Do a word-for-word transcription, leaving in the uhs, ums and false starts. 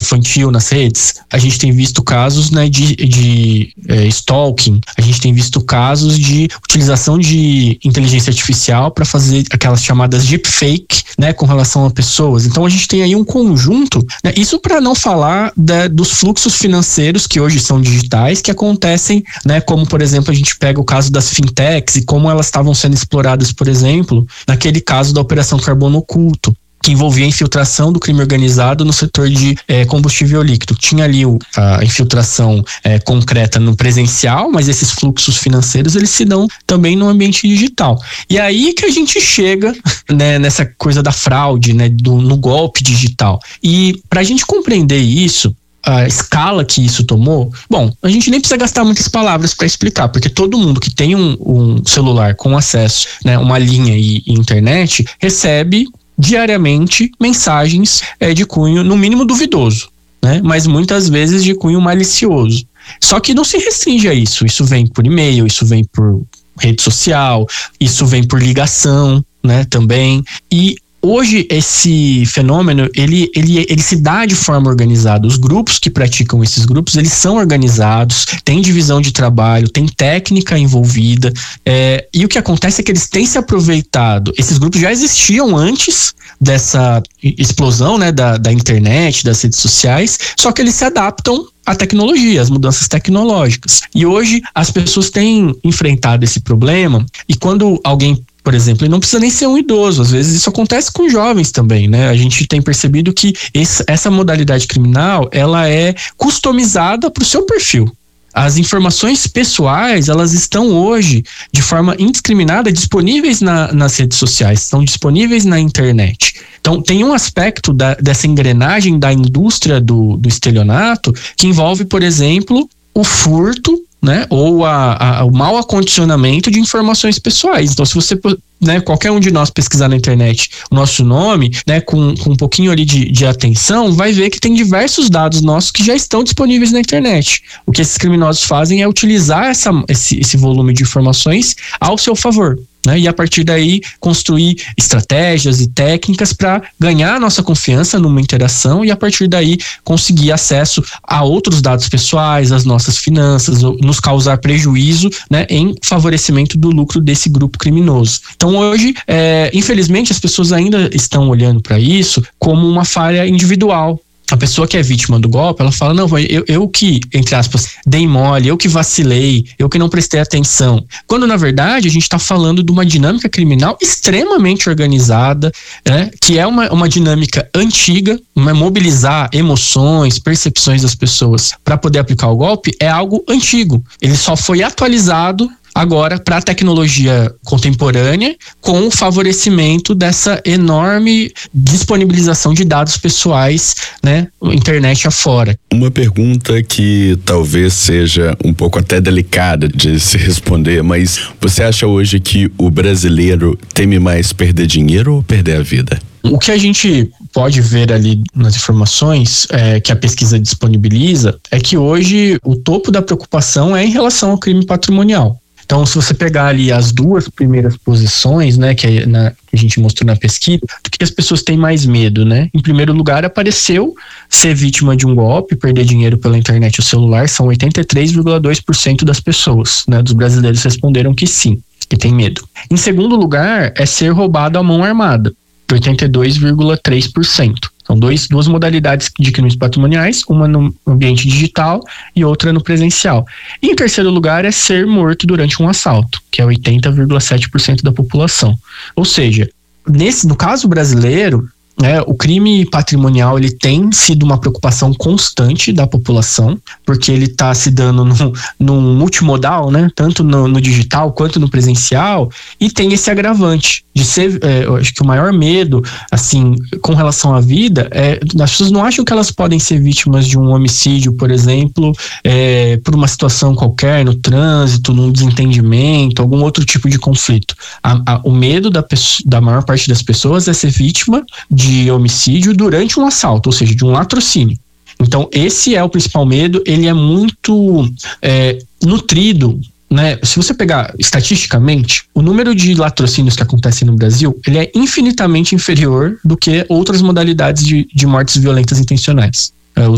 infantil nas redes, a gente tem visto casos, né, de, de é, stalking, a gente tem visto casos de utilização de inteligência artificial para fazer aquelas chamadas deepfake, né, com relação a pessoas. Então a gente tem aí um conjunto, né, isso para não falar da, dos fluxos financeiros que hoje são digitais, que acontecem, né, como por exemplo a gente pega o caso das fintechs e como elas estavam sendo exploradas, por exemplo, naquele caso da Operação Carbono Oculto, que envolvia a infiltração do crime organizado no setor de é, combustível líquido. Tinha ali o, a infiltração é, concreta no presencial, mas esses fluxos financeiros eles se dão também no ambiente digital. E aí que a gente chega, né, nessa coisa da fraude, né, do, no golpe digital. E para a gente compreender isso, a escala que isso tomou, bom, a gente nem precisa gastar muitas palavras para explicar, porque todo mundo que tem um, um celular com acesso, né, uma linha e, e internet, recebe diariamente mensagens é, de cunho, no mínimo, duvidoso, né? Mas muitas vezes de cunho malicioso. Só que não se restringe a isso. Isso vem por e-mail, isso vem por rede social, isso vem por ligação, né, também. E hoje esse fenômeno, ele, ele, ele se dá de forma organizada. Os grupos que praticam esses grupos, eles são organizados, tem divisão de trabalho, tem técnica envolvida, é, e o que acontece é que eles têm se aproveitado. Esses grupos já existiam antes dessa explosão, né, da, da internet, das redes sociais, só que eles se adaptam à tecnologia, às mudanças tecnológicas. E hoje as pessoas têm enfrentado esse problema, e quando alguém, por exemplo, e não precisa nem ser um idoso, às vezes isso acontece com jovens também, né? A gente tem percebido que esse, essa modalidade criminal, ela é customizada para o seu perfil. As informações pessoais, elas estão hoje, de forma indiscriminada, disponíveis na, nas redes sociais, estão disponíveis na internet. Então, tem um aspecto da, dessa engrenagem da indústria do, do estelionato que envolve, por exemplo, o furto, né, ou a, a, o mau acondicionamento de informações pessoais. Então, se você, né, qualquer um de nós pesquisar na internet o nosso nome, né, com, com um pouquinho ali de, de atenção, vai ver que tem diversos dados nossos que já estão disponíveis na internet. O que esses criminosos fazem é utilizar essa, esse, esse volume de informações ao seu favor, né, e a partir daí construir estratégias e técnicas para ganhar a nossa confiança numa interação e a partir daí conseguir acesso a outros dados pessoais, as nossas finanças, nos causar prejuízo, né, em favorecimento do lucro desse grupo criminoso. Então hoje, é, infelizmente, as pessoas ainda estão olhando para isso como uma falha individual. A pessoa que é vítima do golpe, ela fala, não, eu, eu que, entre aspas, dei mole, eu que vacilei, eu que não prestei atenção. Quando, na verdade, a gente está falando de uma dinâmica criminal extremamente organizada, né, que é uma, uma dinâmica antiga, uma mobilizar emoções, percepções das pessoas para poder aplicar o golpe, é algo antigo. Ele só foi atualizado agora para a tecnologia contemporânea, com o favorecimento dessa enorme disponibilização de dados pessoais, né, internet afora. Uma pergunta que talvez seja um pouco até delicada de se responder, mas você acha hoje que o brasileiro teme mais perder dinheiro ou perder a vida? O que a gente pode ver ali nas informações é, que a pesquisa disponibiliza é que hoje o topo da preocupação é em relação ao crime patrimonial. Então, se você pegar ali as duas primeiras posições, né, que, é na, que a gente mostrou na pesquisa, do que as pessoas têm mais medo, né? Em primeiro lugar, apareceu ser vítima de um golpe, perder dinheiro pela internet ou celular, são oitenta e três vírgula dois por cento das pessoas, né, dos brasileiros responderam que sim, que tem medo. Em segundo lugar, é ser roubado à mão armada, oitenta e dois vírgula três por cento. São dois, duas modalidades de crimes patrimoniais, uma no ambiente digital e outra no presencial. E em terceiro lugar é ser morto durante um assalto, que é oitenta vírgula sete por cento da população. Ou seja, nesse, no caso brasileiro, né, o crime patrimonial ele tem sido uma preocupação constante da população, porque ele está se dando num, num multimodal, né, tanto no, no digital quanto no presencial, e tem esse agravante de ser, é, eu acho que o maior medo, assim, com relação à vida, é, as pessoas não acham que elas podem ser vítimas de um homicídio, por exemplo, é, por uma situação qualquer, no trânsito, num desentendimento, algum outro tipo de conflito. A, a, o medo da, da maior parte das pessoas é ser vítima de de homicídio durante um assalto, ou seja, de um latrocínio. Então, esse é o principal medo, ele é muito é, nutrido, né? Se você pegar estatisticamente, o número de latrocínios que acontecem no Brasil, ele é infinitamente inferior do que outras modalidades de, de mortes violentas intencionais.